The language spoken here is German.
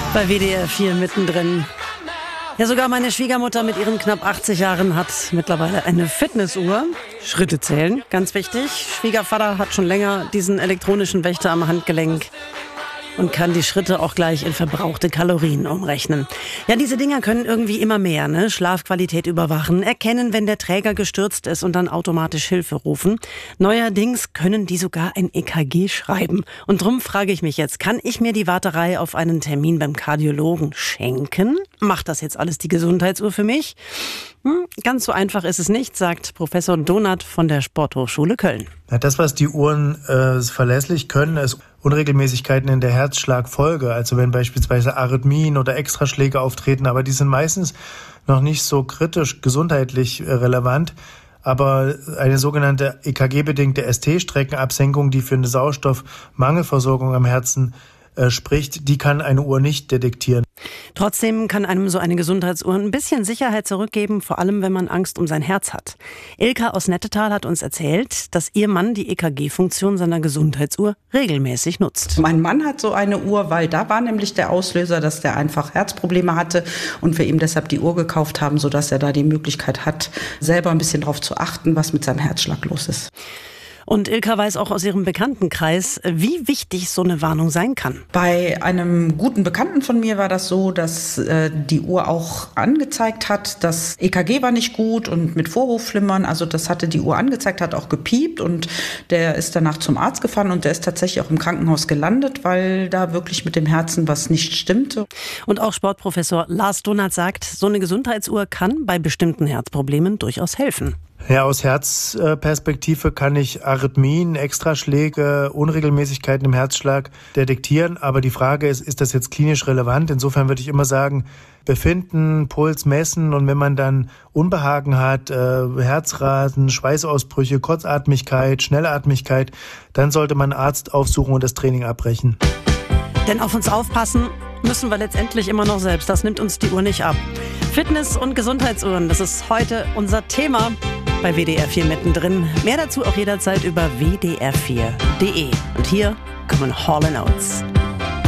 Bei WDR 4 mittendrin. Ja, sogar meine Schwiegermutter mit ihren knapp 80 Jahren hat mittlerweile eine Fitnessuhr. Schritte zählen, ganz wichtig. Schwiegervater hat schon länger diesen elektronischen Wächter am Handgelenk und kann die Schritte auch gleich in verbrauchte Kalorien umrechnen. Ja, diese Dinger können irgendwie immer mehr, ne? Schlafqualität überwachen, erkennen, wenn der Träger gestürzt ist und dann automatisch Hilfe rufen. Neuerdings können die sogar ein EKG schreiben. Und drum frage ich mich jetzt, kann ich mir die Warterei auf einen Termin beim Kardiologen schenken? Macht das jetzt alles die Gesundheitsuhr für mich? Ganz so einfach ist es nicht, sagt Professor Donath von der Sporthochschule Köln. Ja, das, was die Uhren verlässlich können, ist Unregelmäßigkeiten in der Herzschlagfolge. Also wenn beispielsweise Arrhythmien oder Extraschläge auftreten, aber die sind meistens noch nicht so kritisch gesundheitlich relevant. Aber eine sogenannte EKG-bedingte ST-Streckenabsenkung, die für eine Sauerstoffmangelversorgung am Herzen spricht, die kann eine Uhr nicht detektieren. Trotzdem kann einem so eine Gesundheitsuhr ein bisschen Sicherheit zurückgeben, vor allem wenn man Angst um sein Herz hat. Ilka aus Nettetal hat uns erzählt, dass ihr Mann die EKG-Funktion seiner Gesundheitsuhr regelmäßig nutzt. Mein Mann hat so eine Uhr, weil da war nämlich der Auslöser, dass der einfach Herzprobleme hatte und wir ihm deshalb die Uhr gekauft haben, sodass er da die Möglichkeit hat, selber ein bisschen drauf zu achten, was mit seinem Herzschlag los ist. Und Ilka weiß auch aus ihrem Bekanntenkreis, wie wichtig so eine Warnung sein kann. Bei einem guten Bekannten von mir war das so, dass die Uhr auch angezeigt hat, das EKG war nicht gut und mit Vorhofflimmern, also das hatte die Uhr angezeigt, hat auch gepiept und der ist danach zum Arzt gefahren und der ist tatsächlich auch im Krankenhaus gelandet, weil da wirklich mit dem Herzen was nicht stimmte. Und auch Sportprofessor Lars Donath sagt, so eine Gesundheitsuhr kann bei bestimmten Herzproblemen durchaus helfen. Ja, aus Herzperspektive kann ich Arrhythmien, Extraschläge, Unregelmäßigkeiten im Herzschlag detektieren. Aber die Frage ist das jetzt klinisch relevant? Insofern würde ich immer sagen, befinden, Puls messen und wenn man dann Unbehagen hat, Herzrasen, Schweißausbrüche, Kurzatmigkeit, Schnellatmigkeit, dann sollte man einen Arzt aufsuchen und das Training abbrechen. Denn auf uns aufpassen müssen wir letztendlich immer noch selbst. Das nimmt uns die Uhr nicht ab. Fitness- und Gesundheitsuhren, das ist heute unser Thema bei WDR 4 mittendrin. Mehr dazu auch jederzeit über wdr4.de. Und hier kommen Hall & Oates.